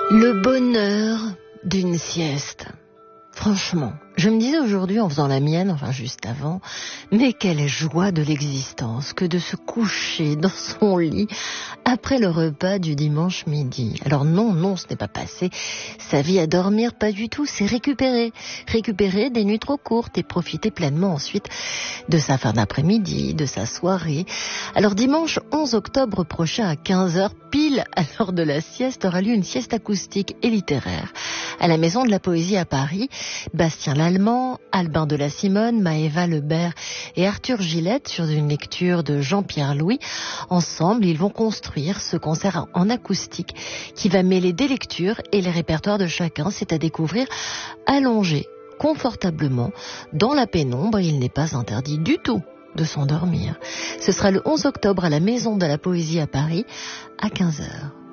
Le bonheur d'une sieste. Franchement, je me disais aujourd'hui en faisant la mienne, enfin juste avant, mais quelle joie de l'existence que de se coucher dans son lit après le repas du dimanche midi. Alors non, ce n'est pas passer sa vie à dormir, pas du tout, c'est récupérer. Récupérer des nuits trop courtes et profiter pleinement ensuite de sa fin d'après-midi, de sa soirée. Alors dimanche 11 octobre prochain à 15h, pile à l'heure de la sieste, aura lieu une sieste acoustique et littéraire à la Maison de la Poésie à Paris. Bastien Lallemand, Albin de la Simone, Maëva Lebert et Arthur Gillette sur une lecture de Jean-Pierre Louis. Ensemble, ils vont construire ce concert en acoustique qui va mêler des lectures et les répertoires de chacun. C'est à découvrir allongé confortablement dans la pénombre. Il n'est pas interdit du tout de s'endormir. Ce sera le 11 octobre à la Maison de la Poésie à Paris à 15h.